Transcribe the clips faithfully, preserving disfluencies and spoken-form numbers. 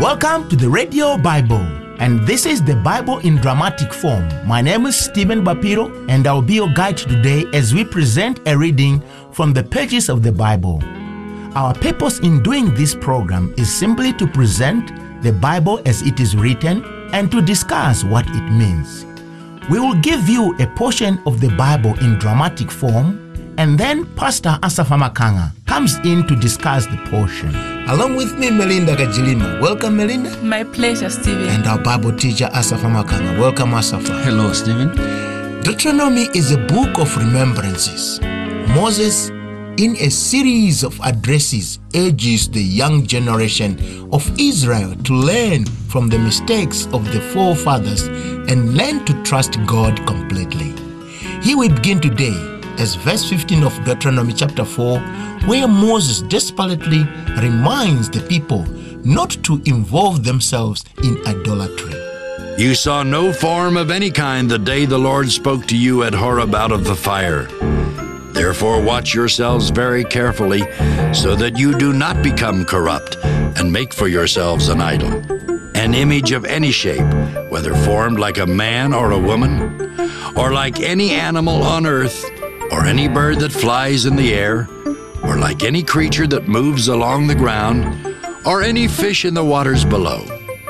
Welcome to the Radio Bible, and this is the Bible in dramatic form. My name is Stephen Bapiro, and I'll be your guide today as we present a reading from the pages of the Bible. Our purpose in doing this program is simply to present the Bible as it is written and to discuss what it means. We will give you a portion of the Bible in dramatic form, and then Pastor Asafa Makanga comes in to discuss the portion. Along with me, Melinda Gajilima. Welcome, Melinda. My pleasure, Stephen. And our Bible teacher, Asafa Makanga. Welcome, Asafa. Hello, Stephen. Deuteronomy is a book of remembrances. Moses, in a series of addresses, urges the young generation of Israel to learn from the mistakes of the forefathers and learn to trust God completely. Here we begin today as verse fifteen of Deuteronomy chapter four, where Moses desperately reminds the people not to involve themselves in idolatry. You saw no form of any kind the day the Lord spoke to you at Horeb out of the fire. Therefore watch yourselves very carefully, so that you do not become corrupt and make for yourselves an idol, an image of any shape, whether formed like a man or a woman, or like any animal on earth, or any bird that flies in the air, or like any creature that moves along the ground, or any fish in the waters below.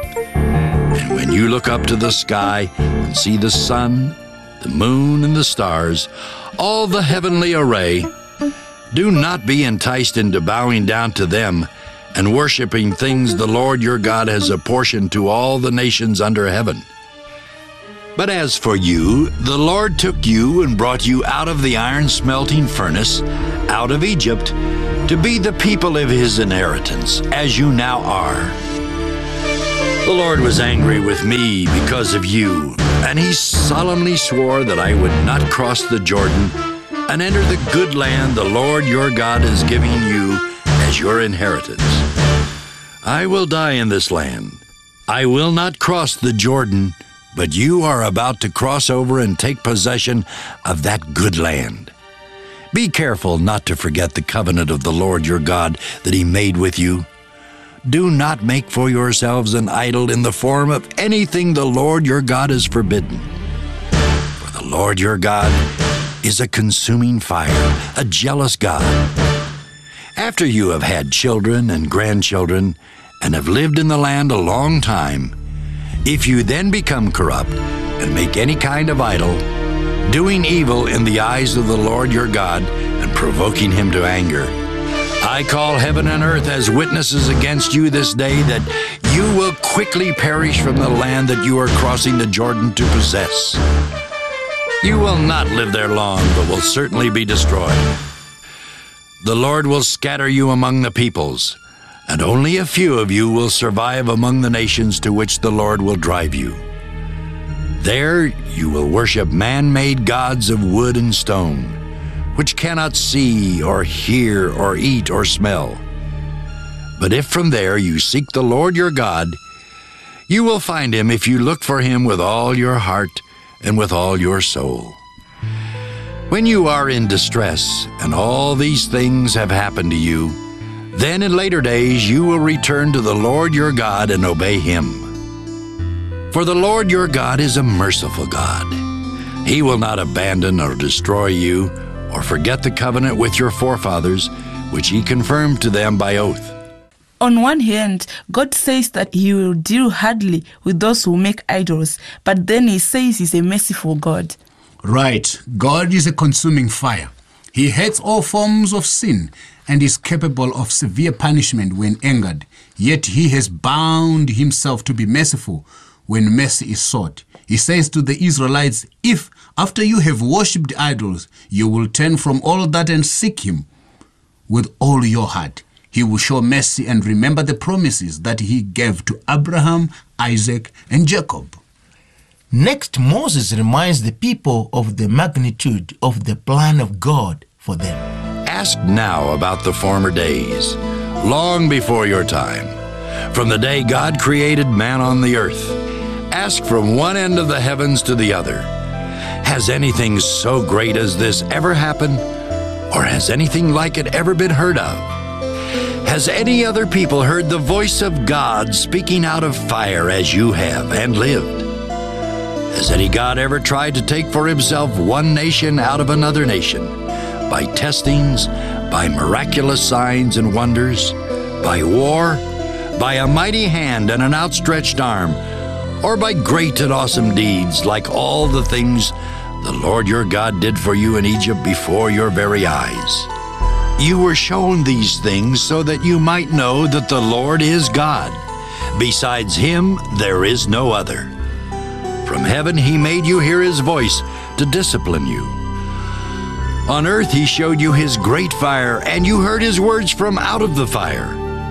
And when you look up to the sky and see the sun, the moon, and the stars, all the heavenly array, do not be enticed into bowing down to them and worshiping things the Lord your God has apportioned to all the nations under heaven. But as for you, the Lord took you and brought you out of the iron smelting furnace, out of Egypt, to be the people of his inheritance, as you now are. The Lord was angry with me because of you, and he solemnly swore that I would not cross the Jordan and enter the good land the Lord your God is giving you as your inheritance. I will die in this land. I will not cross the Jordan, but you are about to cross over and take possession of that good land. Be careful not to forget the covenant of the Lord your God that he made with you. Do not make for yourselves an idol in the form of anything the Lord your God has forbidden. For the Lord your God is a consuming fire, a jealous God. After you have had children and grandchildren and have lived in the land a long time, if you then become corrupt and make any kind of idol, doing evil in the eyes of the Lord your God and provoking him to anger, I call heaven and earth as witnesses against you this day that you will quickly perish from the land that you are crossing the Jordan to possess. You will not live there long, but will certainly be destroyed. The Lord will scatter you among the peoples, and only a few of you will survive among the nations to which the Lord will drive you. There you will worship man-made gods of wood and stone, which cannot see or hear or eat or smell. But if from there you seek the Lord your God, you will find him if you look for him with all your heart and with all your soul. When you are in distress and all these things have happened to you, then in later days you will return to the Lord your God and obey him. For the Lord your God is a merciful God. He will not abandon or destroy you or forget the covenant with your forefathers, which he confirmed to them by oath. On one hand, God says that he will deal hardly with those who make idols, but then he says he's a merciful God. Right. God is a consuming fire. He hates all forms of sin and is capable of severe punishment when angered. Yet he has bound himself to be merciful when mercy is sought. He says to the Israelites, if after you have worshipped idols, you will turn from all that and seek him with all your heart, he will show mercy and remember the promises that he gave to Abraham, Isaac, and Jacob. Next, Moses reminds the people of the magnitude of the plan of God for them. Ask now about the former days, long before your time, from the day God created man on the earth. Ask from one end of the heavens to the other. Has anything so great as this ever happened? Or has anything like it ever been heard of? Has any other people heard the voice of God speaking out of fire as you have and lived? Has any God ever tried to take for himself one nation out of another nation by testings, by miraculous signs and wonders, by war, by a mighty hand and an outstretched arm, or by great and awesome deeds like all the things the Lord your God did for you in Egypt before your very eyes? You were shown these things so that you might know that the Lord is God. Besides him, there is no other. From heaven he made you hear his voice to discipline you. On earth he showed you his great fire, and you heard his words from out of the fire.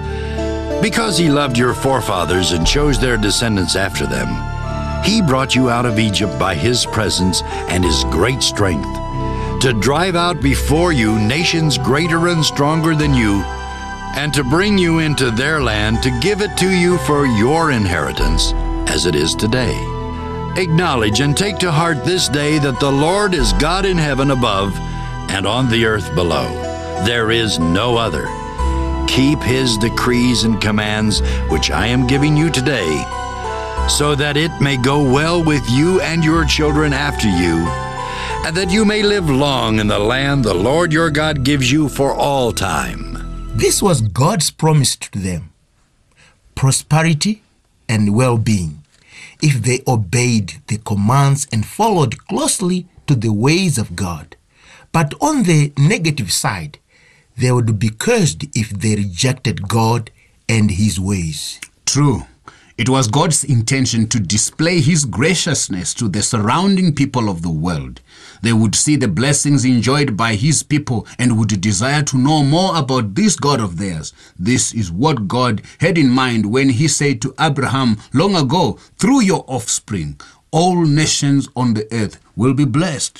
Because he loved your forefathers and chose their descendants after them, he brought you out of Egypt by his presence and his great strength, to drive out before you nations greater and stronger than you, and to bring you into their land to give it to you for your inheritance, as it is today. Acknowledge and take to heart this day that the Lord is God in heaven above and on the earth below. There is no other. Keep his decrees and commands, which I am giving you today, so that it may go well with you and your children after you, and that you may live long in the land the Lord your God gives you for all time. This was God's promise to them: prosperity and well-being, if they obeyed the commands and followed closely to the ways of God. But on the negative side, they would be cursed if they rejected God and his ways. True. It was God's intention to display his graciousness to the surrounding people of the world. They would see the blessings enjoyed by his people and would desire to know more about this God of theirs. This is what God had in mind when he said to Abraham long ago, "Through your offspring, all nations on the earth will be blessed."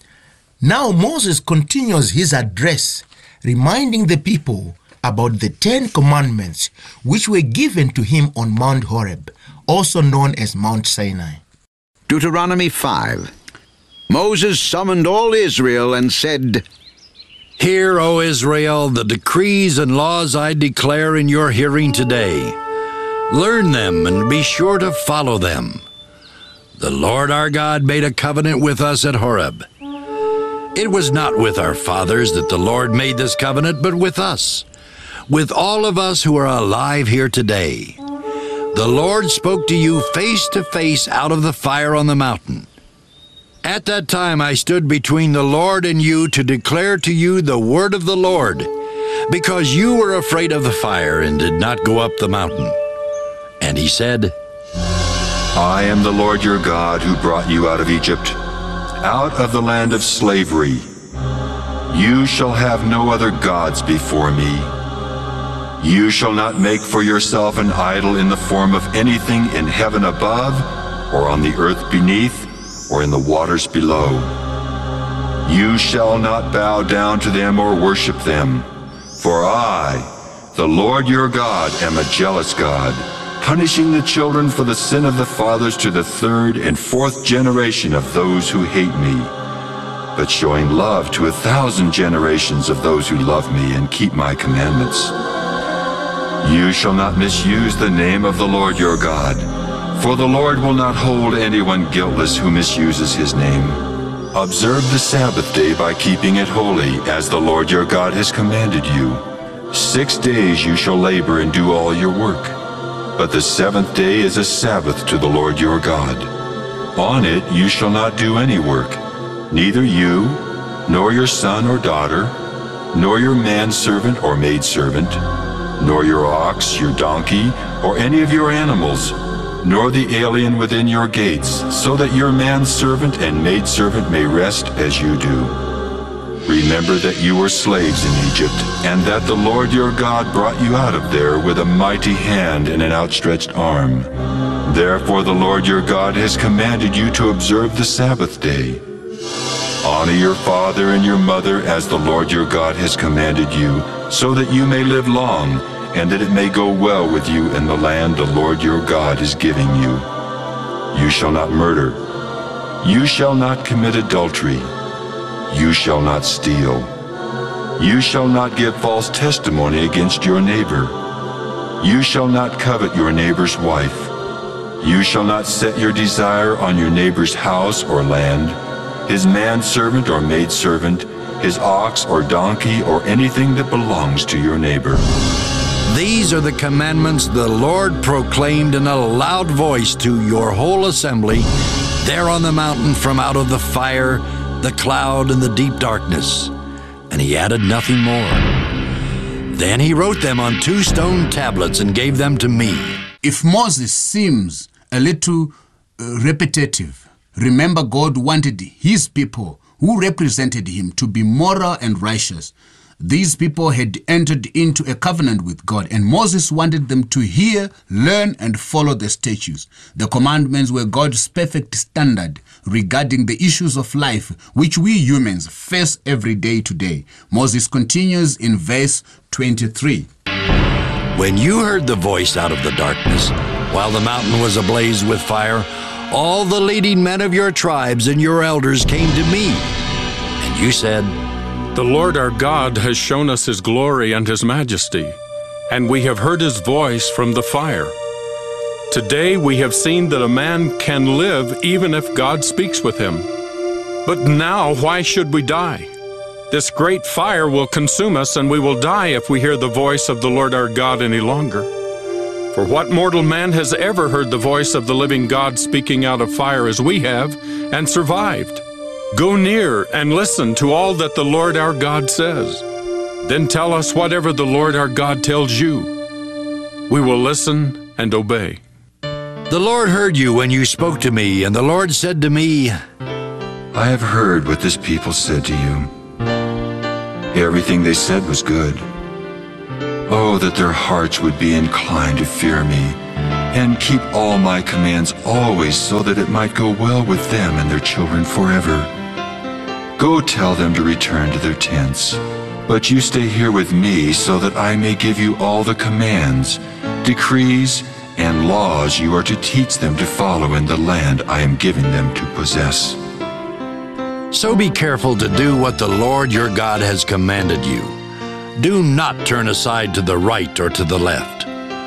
Now Moses continues his address, reminding the people about the Ten Commandments which were given to him on Mount Horeb, also known as Mount Sinai. Deuteronomy five. Moses summoned all Israel and said, Hear, O Israel, the decrees and laws I declare in your hearing today. Learn them and be sure to follow them. The Lord our God made a covenant with us at Horeb. It was not with our fathers that the Lord made this covenant, but with us, with all of us who are alive here today. The Lord spoke to you face to face out of the fire on the mountain. At that time I stood between the Lord and you to declare to you the word of the Lord, because you were afraid of the fire and did not go up the mountain. And he said, I am the Lord your God who brought you out of Egypt, out of the land of slavery. You shall have no other gods before me. You shall not make for yourself an idol in the form of anything in heaven above, or on the earth beneath, or in the waters below. You shall not bow down to them or worship them, for I, the Lord your God, am a jealous God, punishing the children for the sin of the fathers to the third and fourth generation of those who hate me, but showing love to a thousand generations of those who love me and keep my commandments. You shall not misuse the name of the Lord your God, for the Lord will not hold anyone guiltless who misuses his name. Observe the Sabbath day by keeping it holy, as the Lord your God has commanded you. Six days you shall labor and do all your work, but the seventh day is a Sabbath to the Lord your God. On it you shall not do any work, neither you, nor your son or daughter, nor your manservant or maidservant, nor your ox, your donkey, or any of your animals, nor the alien within your gates, so that your manservant and maidservant may rest as you do. Remember that you were slaves in Egypt, and that the Lord your God brought you out of there with a mighty hand and an outstretched arm. Therefore the Lord your God has commanded you to observe the Sabbath day. Honor your father and your mother as the Lord your God has commanded you, so that you may live long, and that it may go well with you in the land the Lord your God is giving you. You shall not murder. You shall not commit adultery. You shall not steal. You shall not give false testimony against your neighbor. You shall not covet your neighbor's wife. You shall not set your desire on your neighbor's house or land, his manservant or maidservant, his ox or donkey, or anything that belongs to your neighbor. These are the commandments the Lord proclaimed in a loud voice to your whole assembly there on the mountain from out of the fire, the cloud, and the deep darkness. And he added nothing more. Then he wrote them on two stone tablets and gave them to me. If Moses seems a little uh, repetitive, remember God wanted his people who represented him to be moral and righteous. These people had entered into a covenant with God, and Moses wanted them to hear, learn, and follow the statutes. The commandments were God's perfect standard regarding the issues of life, which we humans face every day today. Moses continues in verse twenty-three. When you heard the voice out of the darkness, while the mountain was ablaze with fire, all the leading men of your tribes and your elders came to me. And you said, The Lord our God has shown us his glory and his majesty, and we have heard his voice from the fire. Today we have seen that a man can live even if God speaks with him. But now why should we die? This great fire will consume us, and we will die if we hear the voice of the Lord our God any longer. For what mortal man has ever heard the voice of the living God speaking out of fire as we have, and survived? Go near and listen to all that the Lord our God says. Then tell us whatever the Lord our God tells you. We will listen and obey. The Lord heard you when you spoke to me, and the Lord said to me, I have heard what this people said to you. Everything they said was good. Oh, that their hearts would be inclined to fear me, and keep all my commands always, so that it might go well with them and their children forever. Go tell them to return to their tents, but you stay here with me, so that I may give you all the commands, decrees, and laws you are to teach them to follow in the land I am giving them to possess. So be careful to do what the Lord your God has commanded you. Do not turn aside to the right or to the left.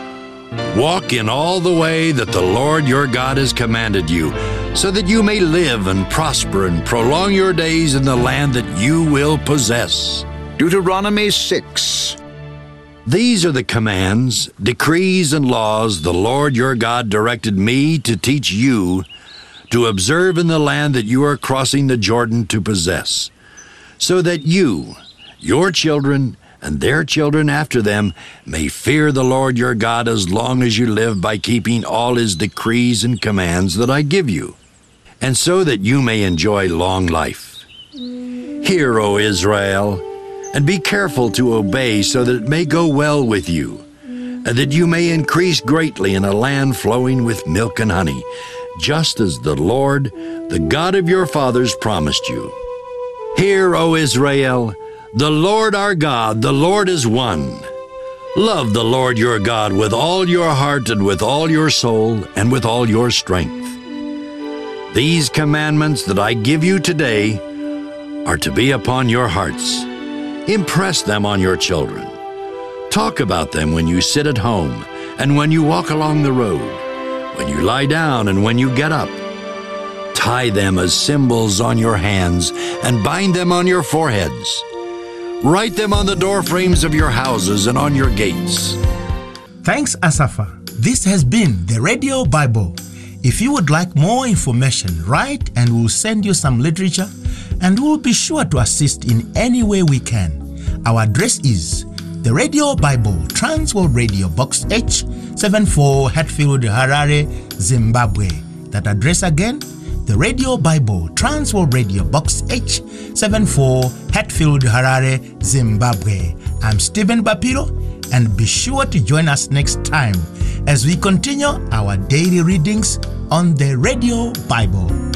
Walk in all the way that the Lord your God has commanded you, so that you may live and prosper and prolong your days in the land that you will possess. Deuteronomy six. These are the commands, decrees, and laws the Lord your God directed me to teach you to observe in the land that you are crossing the Jordan to possess, so that you, your children, and their children after them may fear the Lord your God as long as you live by keeping all his decrees and commands that I give you, and so that you may enjoy long life. Hear, O Israel, and be careful to obey, so that it may go well with you, and that you may increase greatly in a land flowing with milk and honey, just as the Lord, the God of your fathers, promised you. Hear, O Israel, the Lord our God, the Lord is one. Love the Lord your God with all your heart and with all your soul and with all your strength. These commandments that I give you today are to be upon your hearts. Impress them on your children. Talk about them when you sit at home and when you walk along the road, when you lie down and when you get up. Tie them as symbols on your hands and bind them on your foreheads. Write them on the doorframes of your houses and on your gates. Thanks, Asafa. This has been the Radio Bible. If you would like more information, write and we'll send you some literature, and we'll be sure to assist in any way we can. Our address is the Radio Bible, Transworld Radio, Box H seventy-four, Hatfield, Harare, Zimbabwe. That address again, the Radio Bible, Transworld Radio, Box H seventy-four, Hatfield, Harare, Zimbabwe. I'm Stephen Bapiro, and be sure to join us next time as we continue our daily readings on the Radio Bible.